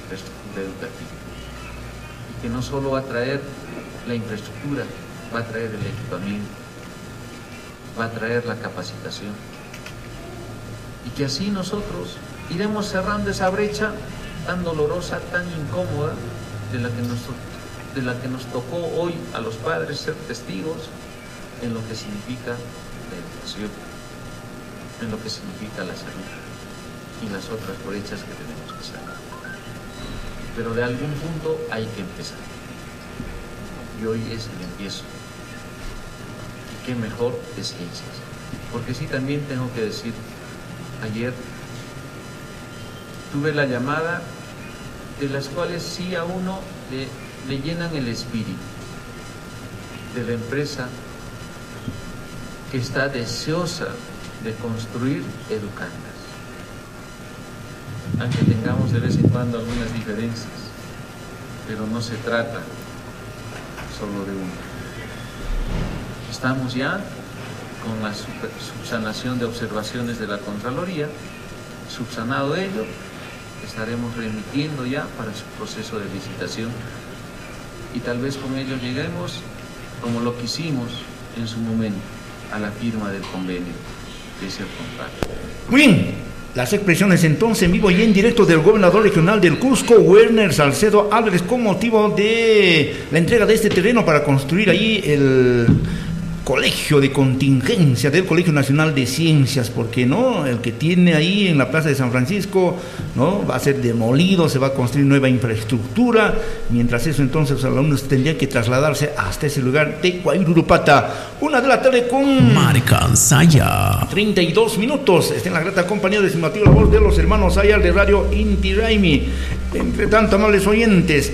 infraestructura educativa. Y que no solo va a traer la infraestructura, va a traer el equipamiento, va a traer la capacitación. Y que así nosotros iremos cerrando esa brecha tan dolorosa, tan incómoda, de la que nos tocó hoy a los padres ser testigos en lo que significa la educación, en lo que significa la salud y las otras brechas que tenemos que cerrar. Pero de algún punto hay que empezar. Y hoy es el empiezo. Y qué mejor de ciencias. Porque sí, también tengo que decir, ayer tuve la llamada de las cuales sí a uno le llenan el espíritu, de la empresa que está deseosa de construir educandas, aunque tengamos de vez en cuando algunas diferencias, pero no se trata solo de uno. Estamos ya con la subsanación de observaciones de la Contraloría. Subsanado ello, estaremos remitiendo ya para su proceso de licitación y tal vez con ello lleguemos, como lo quisimos en su momento, a la firma del convenio de ese contrato. Muy bien, las expresiones entonces en vivo y en directo del gobernador regional del Cusco, Werner Salcedo Álvarez, con motivo de la entrega de este terreno para construir ahí el colegio de contingencia del Colegio Nacional de Ciencias, porque no, el que tiene ahí en la Plaza de San Francisco, no, va a ser demolido, se va a construir nueva infraestructura. Mientras eso, entonces los alumnos tendrían que trasladarse hasta ese lugar de Guayurupata. 1 de la tarde con Marca Saya, 32 minutos. Está en la grata compañía de estimativa la voz de los hermanos Sayar de Radio Inti Raymi. Entre tanto, amables oyentes,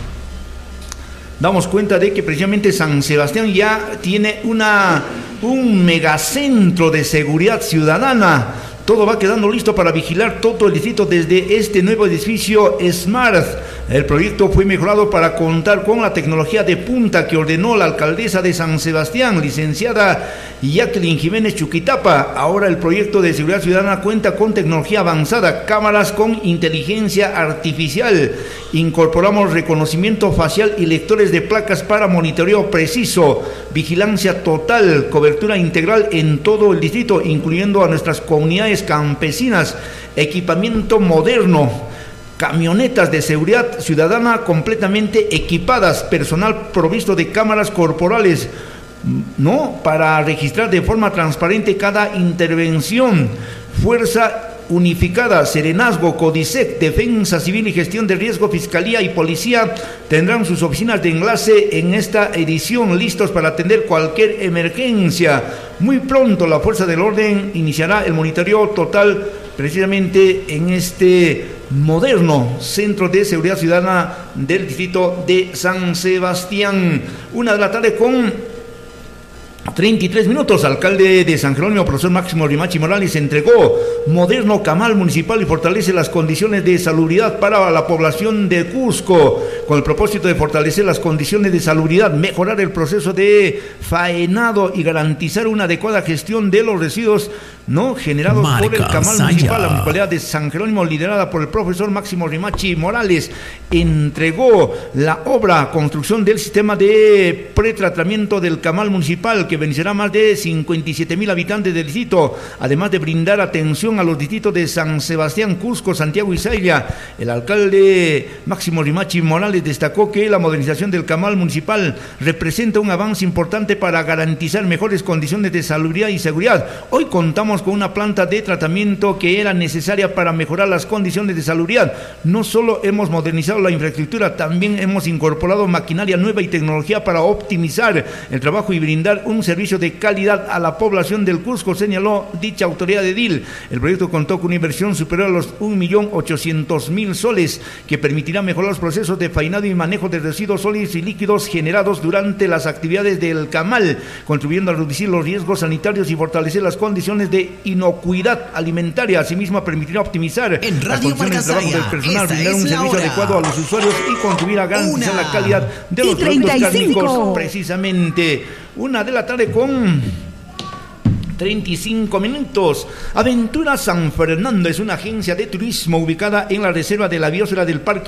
damos cuenta de que precisamente San Sebastián ya tiene un megacentro de seguridad ciudadana. Todo va quedando listo para vigilar todo el distrito desde este nuevo edificio Smart. El proyecto fue mejorado para contar con la tecnología de punta que ordenó la alcaldesa de San Sebastián, licenciada Jacqueline Jiménez Chuquitapa. Ahora el proyecto de seguridad ciudadana cuenta con tecnología avanzada, cámaras con inteligencia artificial. Incorporamos reconocimiento facial y lectores de placas para monitoreo preciso, vigilancia total, cobertura integral en todo el distrito, incluyendo a nuestras comunidades campesinas, equipamiento moderno, camionetas de seguridad ciudadana completamente equipadas, personal provisto de cámaras corporales, ¿no?, para registrar de forma transparente cada intervención, fuerza unificada, Serenazgo, Codisec, Defensa Civil y Gestión de Riesgo, Fiscalía y Policía tendrán sus oficinas de enlace en esta edición, listos para atender cualquier emergencia. Muy pronto la Fuerza del Orden iniciará el monitoreo total precisamente en este moderno Centro de Seguridad Ciudadana del distrito de San Sebastián. 1 de la tarde con 33 minutos. Alcalde de San Jerónimo, profesor Máximo Rimachi Morales, entregó moderno camal municipal y fortalece las condiciones de salubridad para la población de Cusco, con el propósito de fortalecer las condiciones de salubridad, mejorar el proceso de faenado y garantizar una adecuada gestión de los residuos no generados por el camal municipal. La municipalidad de San Jerónimo, liderada por el profesor Máximo Rimachi Morales, entregó la obra construcción del sistema de pretratamiento del camal municipal, que beneficiará a más de 57,000 habitantes del distrito, además de brindar atención a los distritos de San Sebastián, Cusco, Santiago y Sailla. El alcalde Máximo Rimachi Morales destacó que la modernización del camal municipal representa un avance importante para garantizar mejores condiciones de salubridad y seguridad. Hoy contamos con una planta de tratamiento que era necesaria para mejorar las condiciones de salubridad. No solo hemos modernizado la infraestructura, también hemos incorporado maquinaria nueva y tecnología para optimizar el trabajo y brindar un servicio de calidad a la población del Cusco, señaló dicha autoridad edil. El proyecto contó con una inversión superior a los 1.800.000 soles, que permitirá mejorar los procesos de faenado y manejo de residuos sólidos y líquidos generados durante las actividades del camal, contribuyendo a reducir los riesgos sanitarios y fortalecer las condiciones de inocuidad alimentaria. Asimismo, permitirá optimizar las condiciones de trabajo del personal, brindar un servicio adecuado a los usuarios y contribuir a garantizar la calidad de los productos cárnicos. Precisamente 1 de la tarde con 35 minutos. Aventura San Fernando es una agencia de turismo ubicada en la reserva de la biosfera del Parque